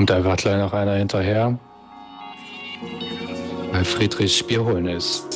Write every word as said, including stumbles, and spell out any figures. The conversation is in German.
Kommt einfach gleich noch einer hinterher, weil Friedrich Bier holen ist.